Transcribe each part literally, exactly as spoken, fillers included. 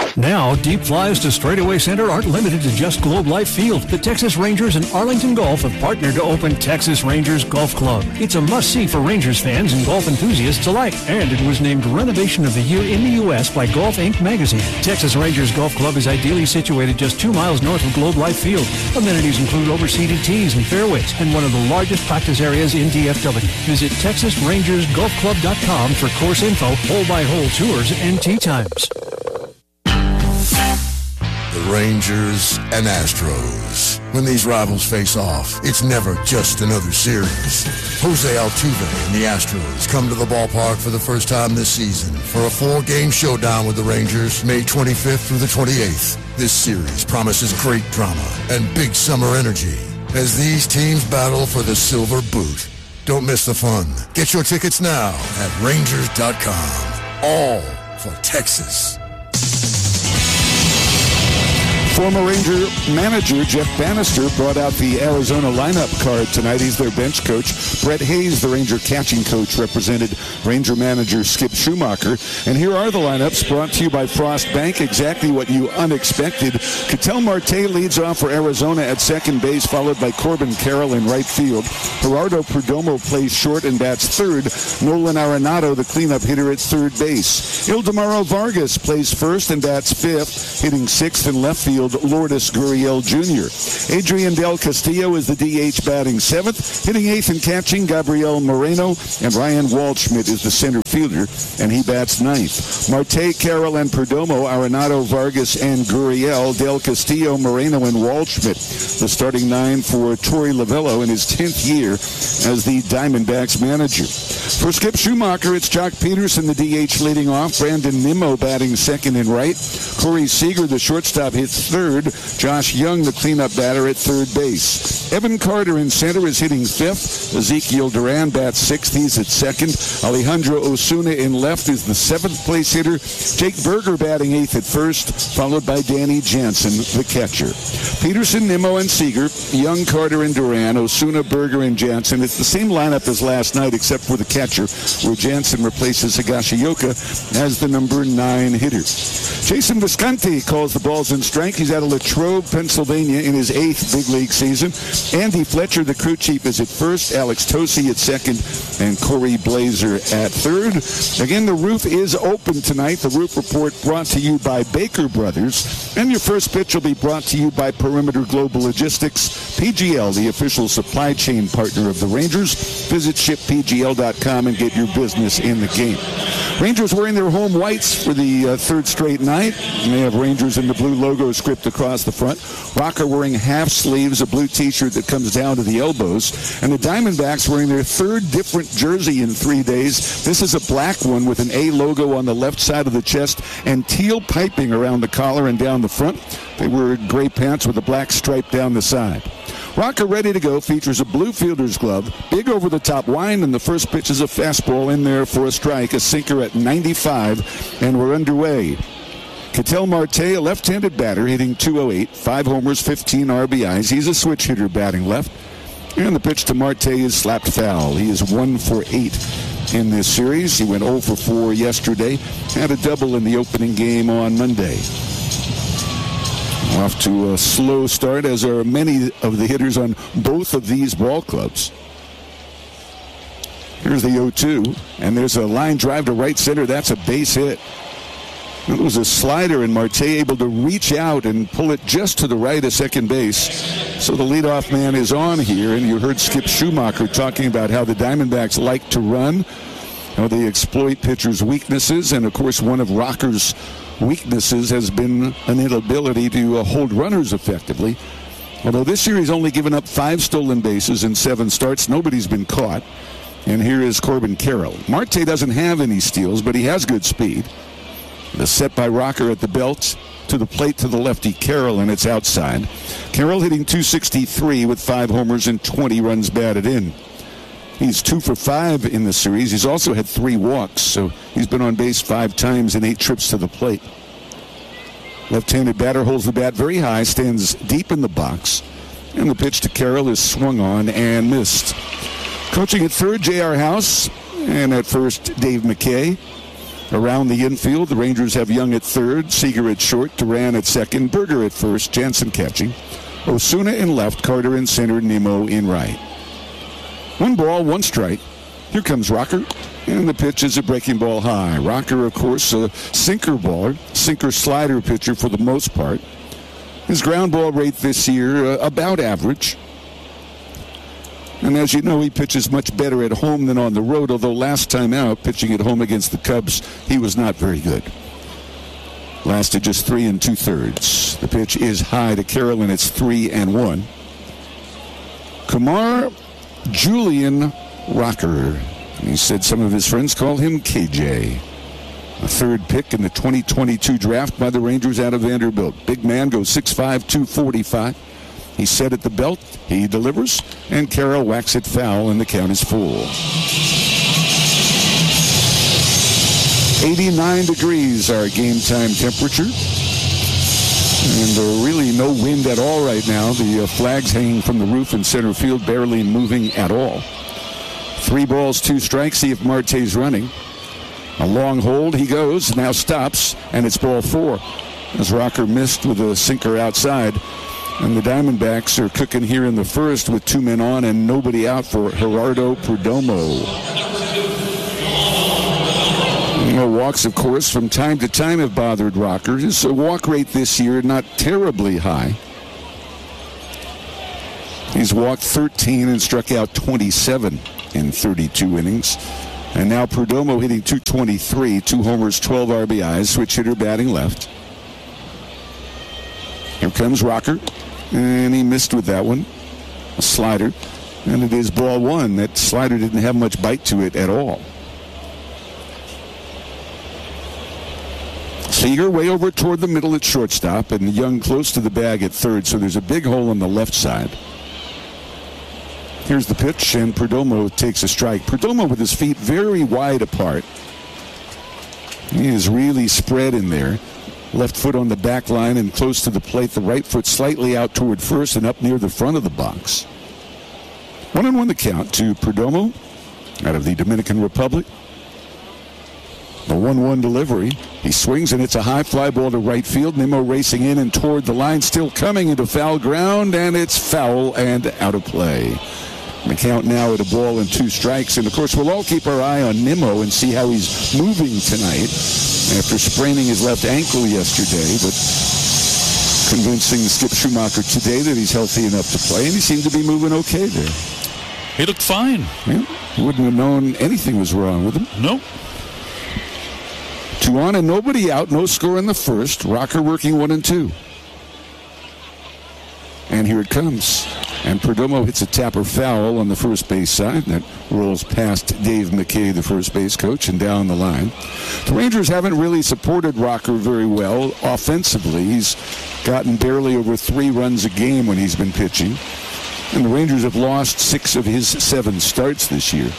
Now, deep flies to straightaway center aren't limited to just Globe Life Field. The Texas Rangers and Arlington Golf have partnered to open Texas Rangers Golf Club. It's a must-see for Rangers fans and golf enthusiasts alike, and it was named Renovation of the Year in the U S by Golf Inc magazine. Texas Rangers Golf Club is ideally situated just two miles north of Globe Life Field. Amenities include overseated tees and fairways, and one of the largest practice areas in D F W. Visit Texas Rangers Golf Club dot com for course info, hole-by-hole tours, and tee times. The Rangers and Astros. When these rivals face off, it's never just another series. Jose Altuve and the Astros come to the ballpark for the first time this season for a four-game showdown with the Rangers, May twenty-fifth through the twenty-eighth. This series promises great drama and big summer energy as these teams battle for the silver boot. Don't miss the fun. Get your tickets now at Rangers dot com. All for Texas. Former Ranger manager Jeff Bannister brought out the Arizona lineup card tonight. He's their bench coach. Brett Hayes, the Ranger catching coach, represented Ranger manager Skip Schumacher. And here are the lineups brought to you by Frost Bank. Exactly what you unexpected. Ketel Marte leads off for Arizona at second base, followed by Corbin Carroll in right field. Gerardo Perdomo plays short and bats third. Nolan Arenado, the cleanup hitter, at third base. Ildemaro Vargas plays first and bats fifth, hitting sixth in left field. Lourdes Gurriel Junior Adrian Del Castillo is the D H batting seventh. Hitting eighth and catching, Gabriel Moreno. And Ryan Waldschmidt is the center fielder, and he bats ninth. Marte, Carroll, and Perdomo, Arenado, Vargas, and Gurriel, Del Castillo, Moreno, and Waldschmidt. The starting nine for Torey Lovullo in his tenth year as the Diamondbacks manager. For Skip Schumacher, it's Jock Peterson, the D H, leading off. Brandon Nimmo batting second and right. Corey Seager, the shortstop, hits third. Josh Young, the cleanup batter, at third base. Evan Carter in center is hitting fifth. Ezekiel Duran bats sixth. He's at second. Alejandro Osuna in left is the seventh place hitter. Jake Berger batting eighth at first, followed by Danny Jansen, the catcher. Peterson, Nimmo, and Seager. Young, Carter, and Duran. Osuna, Berger, and Jansen. It's the same lineup as last night except for the catcher, where Jansen replaces Higashioka as the number nine hitter. Jason Visconti calls the balls in strike. He's out of Latrobe, Pennsylvania in his eighth big league season. Andy Fletcher, the crew chief, is at first. Alex Tosi at second. And Corey Blazer at third. Again, the roof is open tonight. The Roof Report brought to you by Baker Brothers. And your first pitch will be brought to you by Perimeter Global Logistics. P G L, the official supply chain partner of the Rangers. Visit ship P G L dot com and get your business in the game. Rangers wearing their home whites for the uh, third straight night. And they have Rangers in the blue logo script across the front. Rocker wearing half sleeves, a blue t-shirt that comes down to the elbows. And the Diamondbacks wearing their third different jersey in three days. This is a black one with an A logo on the left side of the chest and teal piping around the collar and down the front. They wear gray pants with a black stripe down the side. Rocker Ready to Go features a blue fielder's glove, big over-the-top wind, and the first pitch is a fastball in there for a strike, a sinker at ninety-five, and we're underway. Ketel Marte, a left-handed batter, hitting two oh eight, five homers, fifteen R B Is. He's a switch hitter batting left. And the pitch to Marte is slapped foul. He is one for eight in this series. He went oh for four yesterday, had a double in the opening game on Monday. Off to a slow start, as are many of the hitters on both of these ball clubs. Here's the oh two, and there's a line drive to right center. That's a base hit. It was a slider, and Marte able to reach out and pull it just to the right of second base. So the leadoff man is on here, and you heard Skip Schumacher talking about how the Diamondbacks like to run, how they exploit pitchers' weaknesses, and of course one of Rocker's weaknesses has been an inability to uh, hold runners effectively. Although this year he's only given up five stolen bases in seven starts, nobody's been caught. And here is Corbin Carroll. Marte doesn't have any steals, but he has good speed. The set by Rocker at the belt, to the plate to the lefty Carroll, and it's outside. Carroll hitting two sixty-three with five homers and twenty runs batted in. He's two for five in the series. He's also had three walks, so he's been on base five times in eight trips to the plate. Left-handed batter holds the bat very high, stands deep in the box, and the pitch to Carroll is swung on and missed. Coaching at third, J R. House, and at first, Dave McKay. Around the infield, the Rangers have Young at third, Seager at short, Duran at second, Berger at first, Jansen catching, Osuna in left, Carter in center, Nimmo in right. One ball, one strike. Here comes Rocker, and the pitch is a breaking ball high. Rocker, of course, a sinker baller, sinker slider pitcher for the most part. His ground ball rate this year, uh, about average. And as you know, he pitches much better at home than on the road, although last time out, pitching at home against the Cubs, he was not very good. Lasted just three and two-thirds. The pitch is high to Carroll, and it's three and one. Kumar Julian Rocker. He said some of his friends called him K J. A third pick in the twenty twenty-two draft by the Rangers out of Vanderbilt. Big man goes six five, two forty-five. He's set at the belt. He delivers, and Carroll whacks it foul, and the count is full. eighty-nine degrees our game time temperature. And uh, really no wind at all right now. The uh, flag's hanging from the roof in center field, barely moving at all. Three balls, two strikes. See if Marte's running. A long hold. He goes. Now stops. And it's ball four. As Rocker missed with a sinker outside. And the Diamondbacks are cooking here in the first with two men on and nobody out for Gerardo Perdomo. You know, walks, of course, from time to time have bothered Rocker. His walk rate this year not terribly high. He's walked thirteen and struck out twenty-seven in thirty-two innings. And now Perdomo hitting two twenty-three, two homers, twelve R B Is, switch hitter batting left. Here comes Rocker, and he missed with that one. A slider, and it is ball one. That slider didn't have much bite to it at all. Seager way over toward the middle at shortstop, and Young close to the bag at third, so there's a big hole on the left side. Here's the pitch, and Perdomo takes a strike. Perdomo with his feet very wide apart. He is really spread in there. Left foot on the back line and close to the plate. The right foot slightly out toward first and up near the front of the box. One and one the count to Perdomo out of the Dominican Republic. The one one delivery. He swings, and it's a high fly ball to right field. Nimmo racing in and toward the line, still coming into foul ground, and it's foul and out of play. The count now at a ball and two strikes. And, of course, we'll all keep our eye on Nimmo and see how he's moving tonight after spraining his left ankle yesterday. But convincing Skip Schumacher today that he's healthy enough to play, and he seemed to be moving okay there. He looked fine. Yeah, wouldn't have known anything was wrong with him. Nope. Two on and nobody out. No score in the first. Rocker working one and two. And here it comes. And Perdomo hits a tapper foul on the first base side. That rolls past Dave McKay, the first base coach, and down the line. The Rangers haven't really supported Rocker very well offensively. He's gotten barely over three runs a game when he's been pitching. And the Rangers have lost six of his seven starts this year.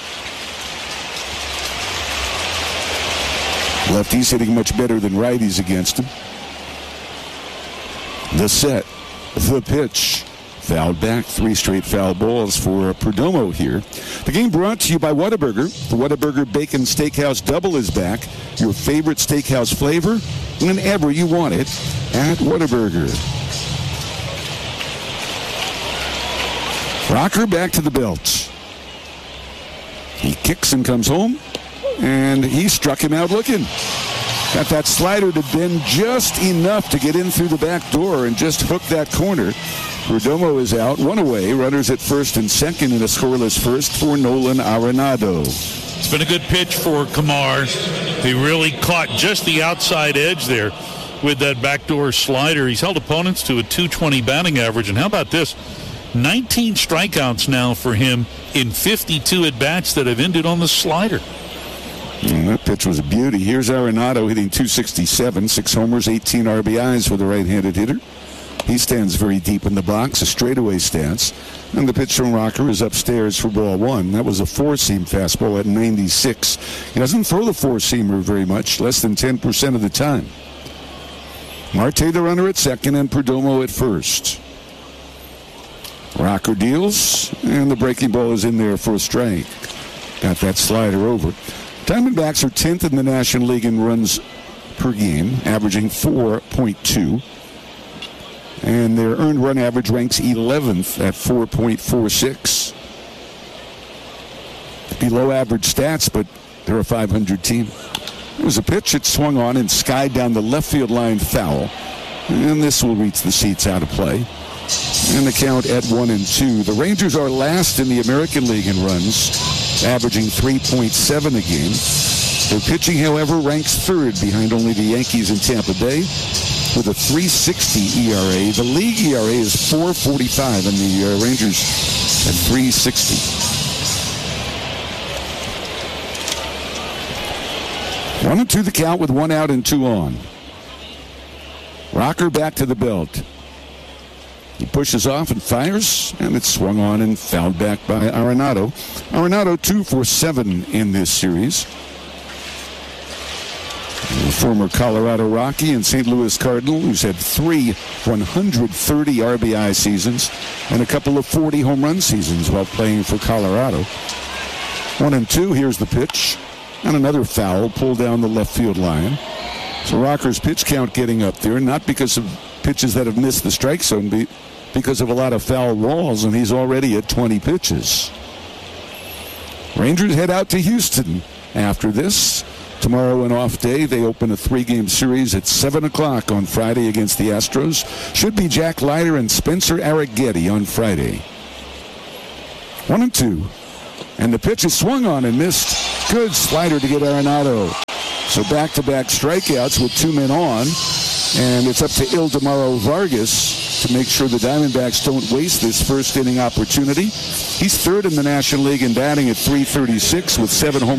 Lefties hitting much better than righties against him. The set. The pitch. Fouled back. Three straight foul balls for Perdomo here. The game brought to you by Whataburger. The Whataburger Bacon Steakhouse Double is back. Your favorite steakhouse flavor whenever you want it at Whataburger. Rocker back to the belt. He kicks and comes home. And he struck him out looking. Got that slider to bend just enough to get in through the back door and just hook that corner. Perdomo is out, one away. Runners at first and second in a scoreless first for Nolan Arenado. It's been a good pitch for Kumar. He really caught just the outside edge there with that backdoor slider. He's held opponents to a two twenty batting average. And how about this? nineteen strikeouts now for him in fifty-two at-bats that have ended on the slider. And that pitch was a beauty. Here's Arenado hitting two sixty-seven, six homers, eighteen R B Is for the right-handed hitter. He stands very deep in the box, a straightaway stance. And the pitch from Rocker is upstairs for ball one. That was a four-seam fastball at ninety-six. He doesn't throw the four-seamer very much, less than ten percent of the time. Marte the runner at second and Perdomo at first. Rocker deals, and the breaking ball is in there for a strike. Got that slider over. Diamondbacks are tenth in the National League in runs per game, averaging four point two. And their earned run average ranks eleventh at four point four six. Below average stats, but they're a five hundred team. It was a pitch that swung on and skied down the left field line foul. And this will reach the seats out of play. And the count at one and two. The Rangers are last in the American League in runs, averaging three point seven a game. Their pitching, however, ranks third behind only the Yankees and Tampa Bay with a three sixty E R A. The league E R A is four forty-five, and the uh, Rangers at three sixty. One and two the count with one out and two on. Rocker back to the belt. He pushes off and fires, and it's swung on and fouled back by Arenado. Arenado two for seven in this series. The former Colorado Rocky and Saint Louis Cardinal, who's had three one hundred thirty R B I seasons and a couple of forty home run seasons while playing for Colorado. One and two, here's the pitch. And another foul pulled down the left field line. So Rocker's pitch count getting up there, not because of pitches that have missed the strike zone, but because of a lot of foul balls, and he's already at twenty pitches. Rangers head out to Houston after this. Tomorrow, an off day, they open a three-game series at seven o'clock on Friday against the Astros. Should be Jack Leiter and Spencer Arrighetti on Friday. One and two. And the pitch is swung on and missed. Good slider to get Arenado. So back-to-back strikeouts with two men on. And it's up to Ildemaro Vargas to make sure the Diamondbacks don't waste this first inning opportunity. He's third in the National League in batting at three thirty-six with seven home